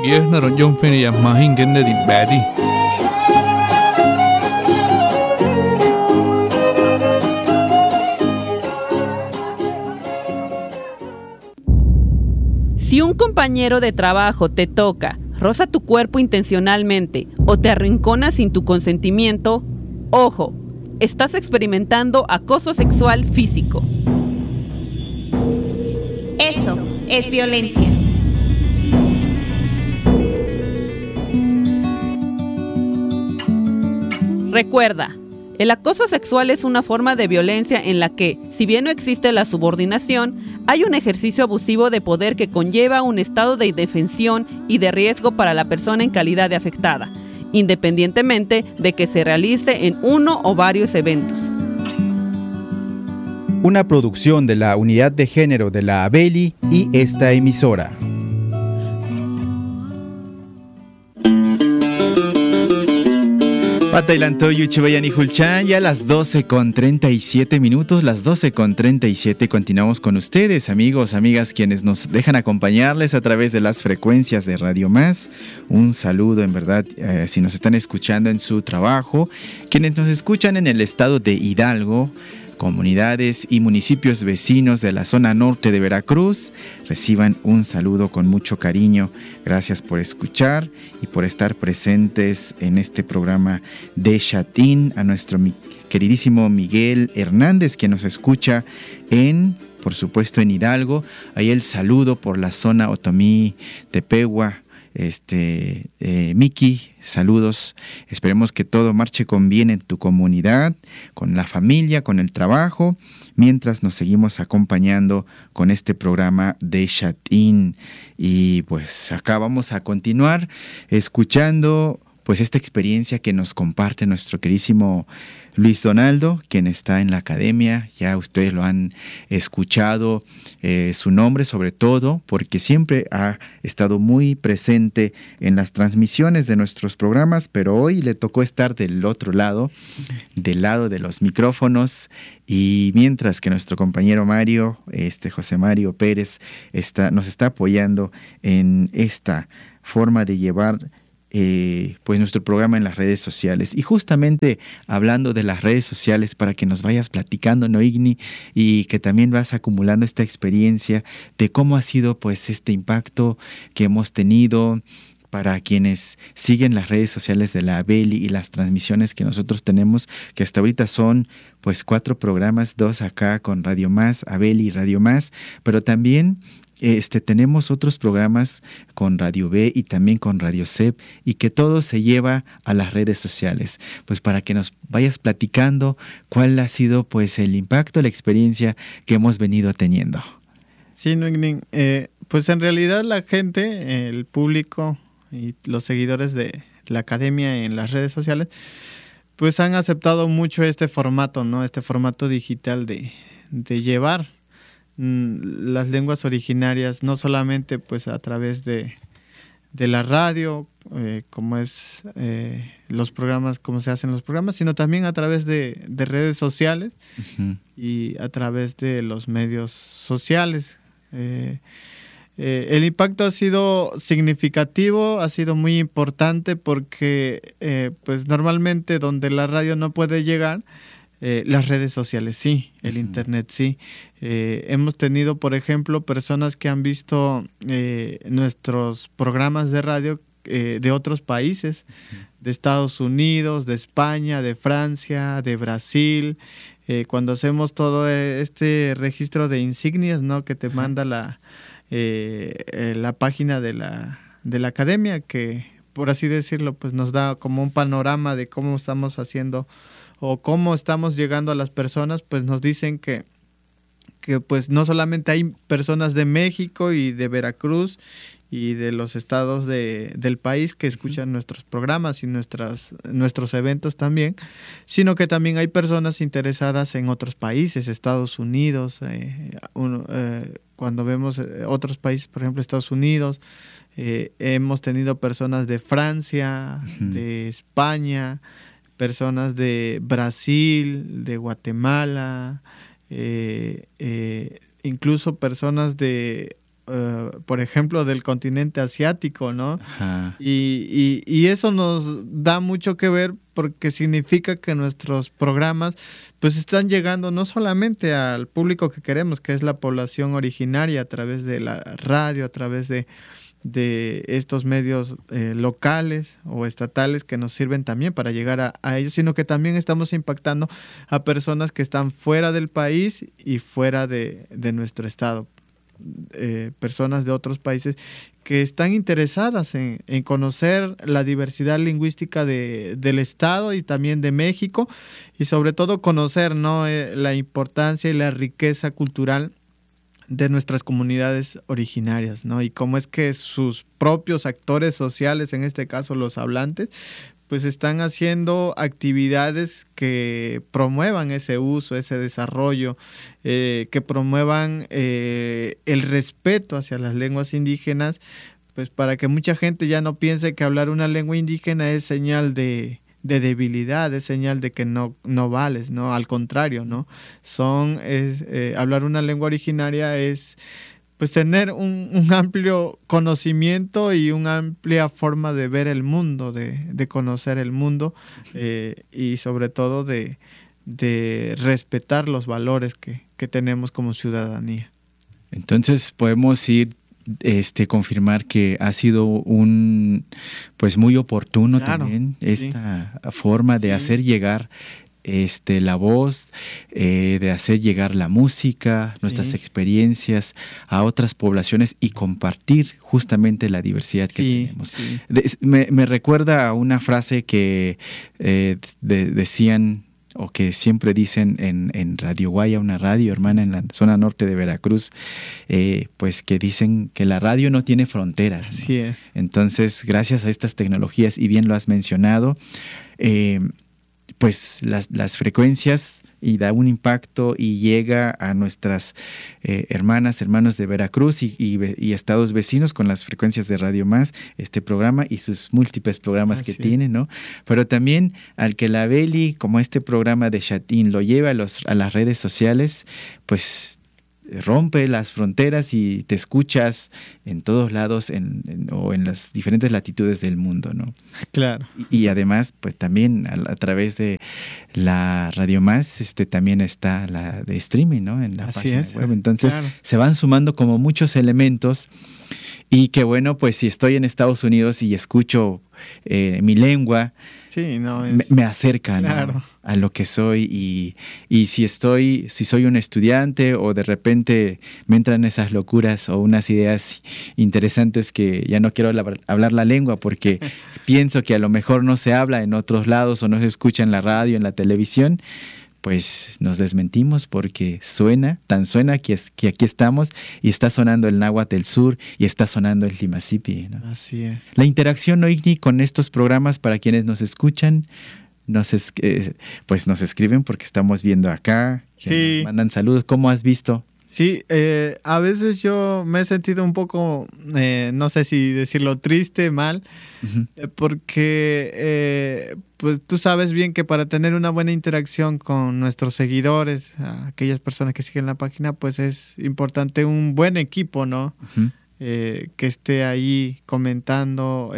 na ron yong pene ya mahin genne di badi. Si un compañero de trabajo te toca, roza tu cuerpo intencionalmente o te arrincona sin tu consentimiento, ojo, estás experimentando acoso sexual físico. Eso es violencia. Recuerda, el acoso sexual es una forma de violencia en la que, si bien no existe la subordinación, hay un ejercicio abusivo de poder que conlleva un estado de indefensión y de riesgo para la persona en calidad de afectada, independientemente de que se realice en uno o varios eventos. Una producción de la Unidad de Género de la ABELI y esta emisora. Patailantoyu Chibayani Julchan, ya las 12:37, las 12:37, continuamos con ustedes, amigos, amigas, quienes nos dejan acompañarles a través de las frecuencias de Radio Más. Un saludo, en verdad, si nos están escuchando en su trabajo, quienes nos escuchan en el estado de Hidalgo, comunidades y municipios vecinos de la zona norte de Veracruz, reciban un saludo con mucho cariño. Gracias por escuchar y por estar presentes en este programa de Chatín. A nuestro queridísimo Miguel Hernández, que nos escucha por supuesto, en Hidalgo. Ahí el saludo por la zona Otomí, Tepehua. Miki, saludos. Esperemos que todo marche con bien en tu comunidad, con la familia, con el trabajo, mientras nos seguimos acompañando con este programa de Chatín. Y pues acá vamos a continuar escuchando pues esta experiencia que nos comparte nuestro queridísimo Luis Donaldo, quien está en la academia. Ya ustedes lo han escuchado, su nombre sobre todo, porque siempre ha estado muy presente en las transmisiones de nuestros programas, pero hoy le tocó estar del otro lado, del lado de los micrófonos, y mientras que nuestro compañero Mario, José Mario Pérez, nos está apoyando en esta forma de llevar pues nuestro programa en las redes sociales. Y justamente hablando de las redes sociales, para que nos vayas platicando, ¿no, Igni? Y que también vas acumulando esta experiencia de cómo ha sido pues este impacto que hemos tenido para quienes siguen las redes sociales de la ABELI y las transmisiones que nosotros tenemos, que hasta ahorita son pues 4 programas, 2 acá con Radio Más, ABELI y Radio Más, pero también tenemos otros programas con Radio B y también con Radio CEP, y que todo se lleva a las redes sociales. Pues para que nos vayas platicando cuál ha sido pues el impacto, la experiencia que hemos venido teniendo. Sí, pues en realidad la gente, el público y los seguidores de la academia en las redes sociales, pues han aceptado mucho este formato, ¿no? Este formato digital de llevar las lenguas originarias, no solamente pues a través de la radio, como es los programas, como se hacen los programas, sino también a través de redes sociales. Uh-huh. Y a través de los medios sociales. El impacto ha sido significativo, ha sido muy importante, porque pues normalmente donde la radio no puede llegar, las redes sociales sí, el uh-huh. Internet sí. Hemos tenido, por ejemplo, personas que han visto nuestros programas de radio de otros países, uh-huh. de Estados Unidos, de España, de Francia, de Brasil. Cuando hacemos todo este registro de insignias, ¿no? Que te uh-huh. manda la página de la academia, que por así decirlo, pues nos da como un panorama de cómo estamos haciendo o cómo estamos llegando a las personas. Pues nos dicen que pues no solamente hay personas de México y de Veracruz y de los estados del país que escuchan nuestros programas y nuestros eventos también, sino que también hay personas interesadas en otros países, Estados Unidos, cuando vemos otros países, por ejemplo Estados Unidos, hemos tenido personas de Francia, uh-huh. de España, personas de Brasil, de Guatemala, incluso personas de por ejemplo, del continente asiático, ¿no? Ajá. Y eso nos da mucho que ver porque significa que nuestros programas pues están llegando no solamente al público que queremos, que es la población originaria, a través de la radio, a través de estos medios locales o estatales que nos sirven también para llegar a ellos, sino que también estamos impactando a personas que están fuera del país y fuera de nuestro estado. Personas de otros países que están interesadas en conocer la diversidad lingüística del estado y también de México, y sobre todo conocer, ¿no?, la importancia y la riqueza cultural de nuestras comunidades originarias, ¿no? Y cómo es que sus propios actores sociales, en este caso los hablantes, pues están haciendo actividades que promuevan ese uso, ese desarrollo, que promuevan el respeto hacia las lenguas indígenas, pues para que mucha gente ya no piense que hablar una lengua indígena es señal de debilidad, es señal de que no vales, ¿no? Al contrario, ¿no? Hablar una lengua originaria es pues tener un amplio conocimiento y una amplia forma de ver el mundo, de conocer el mundo, y sobre todo de respetar los valores que tenemos como ciudadanía. Entonces podemos confirmar que ha sido pues muy oportuno, claro, también esta forma de hacer llegar la voz, de hacer llegar la música, nuestras experiencias a otras poblaciones y compartir justamente la diversidad que tenemos. Sí. Me recuerda a una frase que decían, o que siempre dicen en Radio Guaya, una radio hermana en la zona norte de Veracruz, pues que dicen que la radio no tiene fronteras, ¿no? Así es. Entonces, gracias a estas tecnologías, y bien lo has mencionado, pues las frecuencias y da un impacto y llega a nuestras hermanos de Veracruz y estados vecinos con las frecuencias de Radio Más, este programa y sus múltiples programas que tiene, ¿no? Pero también al que la Beli, como este programa de Xatín, lo lleva a las redes sociales, pues rompe las fronteras y te escuchas en todos lados o en las diferentes latitudes del mundo, ¿no? Claro. Y además, pues también a través de la Radio Más, también está la de streaming, ¿no? En la página web. Entonces, claro, se van sumando como muchos elementos, y que bueno, pues si estoy en Estados Unidos y escucho mi lengua, me acerca, claro, ¿no?, a lo que soy, y si soy un estudiante o de repente me entran esas locuras o unas ideas interesantes que ya no quiero hablar la lengua porque pienso que a lo mejor no se habla en otros lados o no se escucha en la radio, en la televisión, pues nos desmentimos porque suena que aquí estamos y está sonando el náhuatl del sur y está sonando el Limasipi, ¿no? Así es. La interacción, ¿no, Igni, con estos programas para quienes nos escuchan? Pues nos escriben porque estamos viendo acá, nos mandan saludos. ¿Cómo has visto? Sí, a veces yo me he sentido un poco, no sé si decirlo triste, mal, porque pues tú sabes bien que para tener una buena interacción con nuestros seguidores, aquellas personas que siguen la página, pues es importante un buen equipo, ¿no? Que esté ahí comentando,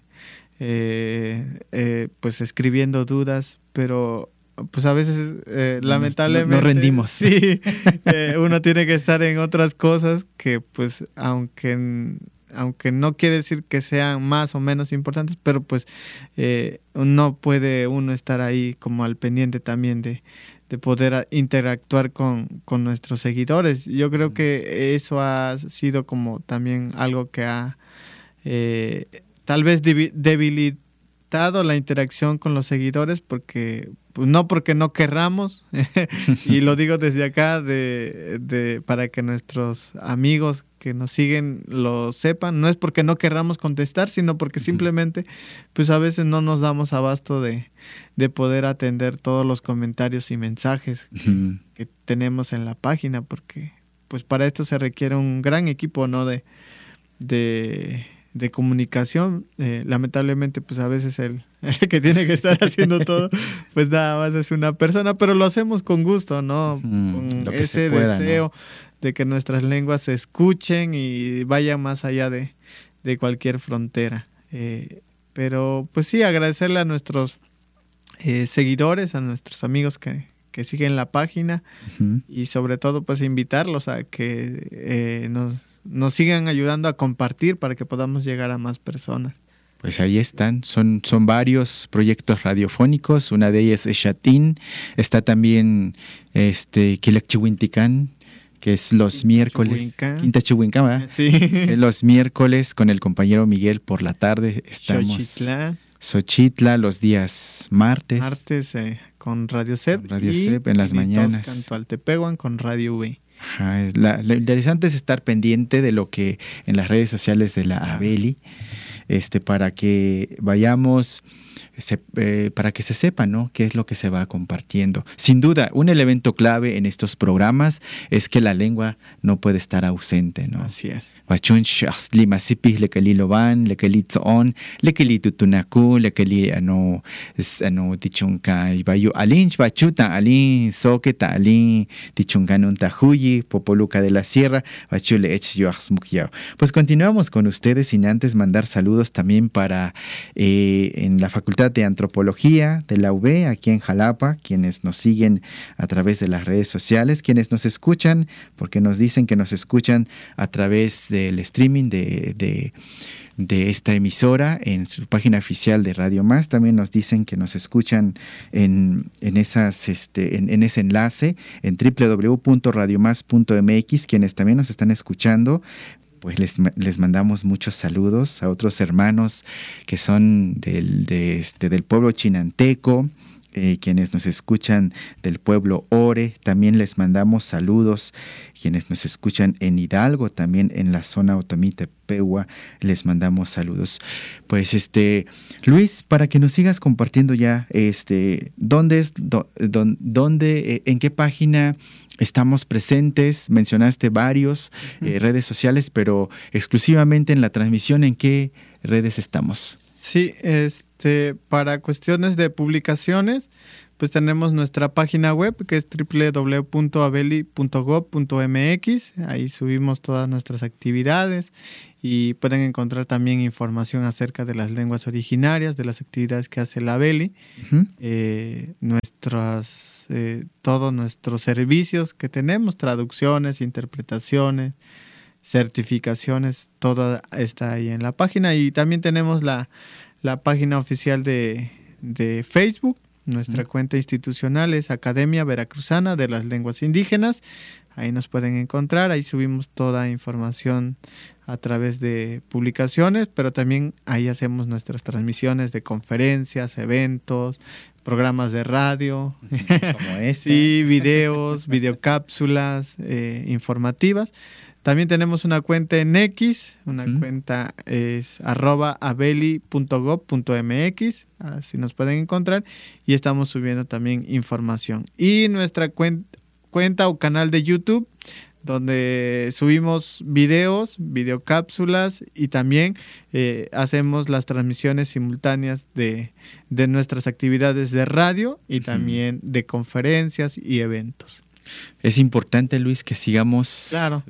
pues escribiendo dudas, pero pues a veces lamentablemente no rendimos. Sí, uno tiene que estar en otras cosas que pues aunque no quiere decir que sean más o menos importantes, pero pues no puede uno estar ahí como al pendiente también de poder interactuar con nuestros seguidores. Yo creo que eso ha sido como también algo que ha tal vez debilitado la interacción con los seguidores, porque pues no porque no querramos, y lo digo desde acá para que nuestros amigos que nos siguen lo sepan, no es porque no querramos contestar, sino porque simplemente pues a veces no nos damos abasto de poder atender todos los comentarios y mensajes que tenemos en la página, porque pues para esto se requiere un gran equipo, ¿no?, de comunicación. Lamentablemente pues a veces el que tiene que estar haciendo todo pues nada más es una persona, pero lo hacemos con gusto, ¿no? Con ese deseo, ¿no?, de que nuestras lenguas se escuchen y vayan más allá de cualquier frontera. Pero pues sí, agradecerle a nuestros seguidores, a nuestros amigos que siguen la página, y sobre todo pues invitarlos a que nos sigan ayudando a compartir para que podamos llegar a más personas. Pues ahí están, son varios proyectos radiofónicos, una de ellas es Xatín, está también Quilak Chihuinticán, que es los miércoles, Quinta Chihuincán, ¿verdad? Sí. Los miércoles con el compañero Miguel por la tarde estamos. Xochitla los días martes. Martes con Radio CEP. Radio CEP en las mañanas. Cantoaltepehuan con Radio V. Ajá, lo interesante es estar pendiente de lo que en las redes sociales de la Abeli, para que vayamos, para que se sepa, ¿no?, qué es lo que se va compartiendo. Sin duda, un elemento clave en estos programas es que la lengua no puede estar ausente, ¿no? Así es. Bachun shasli masipis lekeli loban, lekeli tzoon, lekeli tutunaku, lekeli tichunka bayu alin bachuta alin soketa alin tichunkanun tajuyi popoluca de la sierra bachule ech yoasmukyao. Pues continuamos con ustedes sin antes mandar saludos también para en la Facultad de Antropología de la UB aquí en Jalapa, quienes nos siguen a través de las redes sociales, quienes nos escuchan, porque nos dicen que nos escuchan a través del streaming de esta emisora en su página oficial de Radio Más. También nos dicen que nos escuchan en ese enlace en www.radiomás.mx, quienes también nos están escuchando. Pues les mandamos muchos saludos a otros hermanos que son del pueblo chinanteco, quienes nos escuchan del pueblo Ore. También les mandamos saludos quienes nos escuchan en Hidalgo, también en la zona Otomí-Tepehua, les mandamos saludos. Pues Luis, para que nos sigas compartiendo ya, ¿dónde en qué página estamos presentes? Mencionaste varios redes sociales, pero exclusivamente en la transmisión, ¿en qué redes estamos? Sí, para cuestiones de publicaciones, pues tenemos nuestra página web, que es www.abeli.gov.mx. Ahí subimos todas nuestras actividades y pueden encontrar también información acerca de las lenguas originarias, de las actividades que hace la Abeli, todos nuestros servicios que tenemos, traducciones, interpretaciones, certificaciones, todo está ahí en la página. Y también tenemos la página oficial de Facebook. Nuestra cuenta institucional es Academia Veracruzana de las Lenguas Indígenas. Ahí nos pueden encontrar, ahí subimos toda información a través de publicaciones, pero también ahí hacemos nuestras transmisiones de conferencias, eventos, programas de radio, como sí, videos, videocápsulas informativas. También tenemos una cuenta en X, cuenta es @abeli.gov.mx, así nos pueden encontrar, y estamos subiendo también información. Y nuestra cuenta o canal de YouTube, donde subimos videos, videocápsulas, y también hacemos las transmisiones simultáneas de nuestras actividades de radio y también de conferencias y eventos. Es importante, Luis, que sigamos, claro,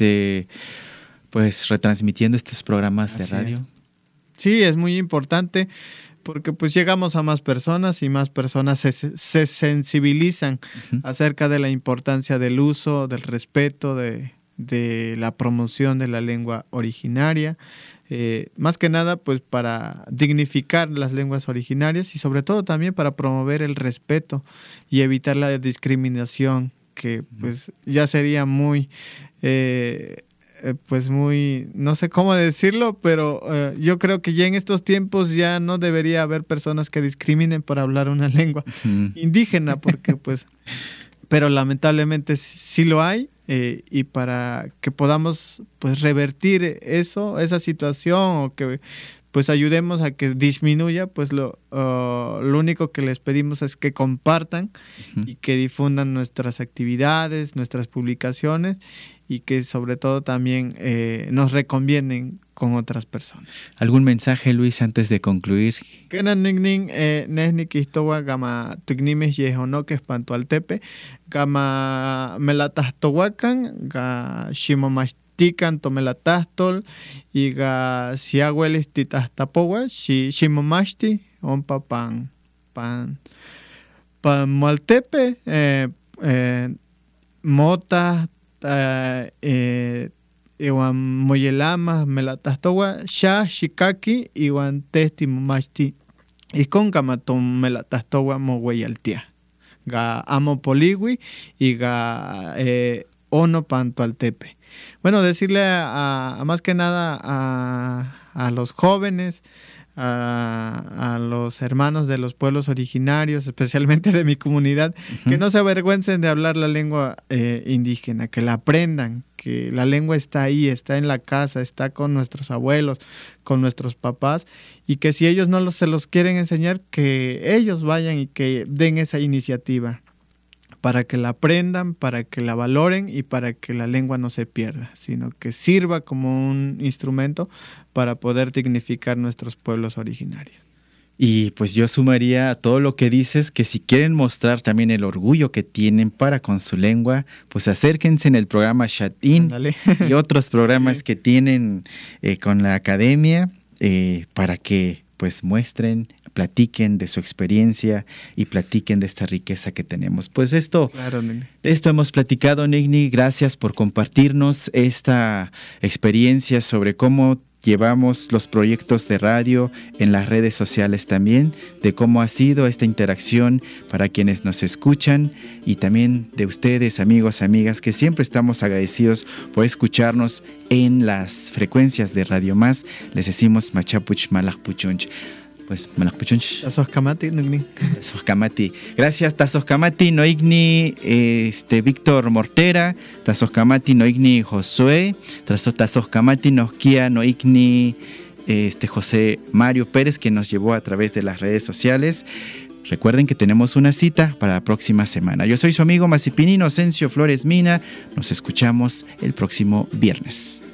pues retransmitiendo estos programas de radio. Sí, es muy importante porque pues llegamos a más personas y más personas se sensibilizan acerca de la importancia del uso, del respeto, de la promoción de la lengua originaria. Más que nada pues para dignificar las lenguas originarias y sobre todo también para promover el respeto y evitar la discriminación, que pues ya sería muy no sé cómo decirlo, pero yo creo que ya en estos tiempos ya no debería haber personas que discriminen por hablar una lengua indígena, porque pues, pero lamentablemente sí lo hay, y para que podamos pues revertir esa situación, o que pues ayudemos a que disminuya, pues lo único que les pedimos es que compartan y que difundan nuestras actividades, nuestras publicaciones, y que sobre todo también nos recomienden con otras personas. ¿Algún mensaje, Luis, antes de concluir? Kenan ningning nesni kistowa gama tuknimes yehonoques pantualtepe gama melatahtowakan ga shimomachtikan tomelatastol y ga siahuelis titahtapowa shimomachti ompa pan mualtepe mota iwan moyelama melatahtowa xa xikaki iwan tehti momachti ihkon kama tomelatahtowa moweyaltia ga amo poliwi y ga ono pantualtepe. Bueno, decirle a más que nada a los jóvenes, a los hermanos de los pueblos originarios, especialmente de mi comunidad, que no se avergüencen de hablar la lengua indígena, que la aprendan, que la lengua está ahí, está en la casa, está con nuestros abuelos, con nuestros papás, y que si ellos no se los quieren enseñar, que ellos vayan y que den esa iniciativa para que la aprendan, para que la valoren y para que la lengua no se pierda, sino que sirva como un instrumento para poder dignificar nuestros pueblos originarios. Y pues yo sumaría a todo lo que dices que si quieren mostrar también el orgullo que tienen para con su lengua, pues acérquense en el programa Xatín y otros programas que tienen con la academia para que pues muestren, platiquen de su experiencia y platiquen de esta riqueza que tenemos. Pues esto hemos platicado, Nigni. Gracias por compartirnos esta experiencia sobre cómo llevamos los proyectos de radio en las redes sociales también, de cómo ha sido esta interacción para quienes nos escuchan y también de ustedes, amigos, amigas, que siempre estamos agradecidos por escucharnos en las frecuencias de Radio Más. Les decimos Machapuch Malakpuchunch. Pues Malakpuchunch. Tasoskamati, Nigni. Tasoskamati. Gracias, Tasoskamati, Noigni, Víctor Mortera, Tasoskamati, Noigni, Josué, Tasoskamati, Nosquia, Noigni, José Mario Pérez, que nos llevó a través de las redes sociales. Recuerden que tenemos una cita para la próxima semana. Yo soy su amigo Masipini Inocencio Flores Mina. Nos escuchamos el próximo viernes.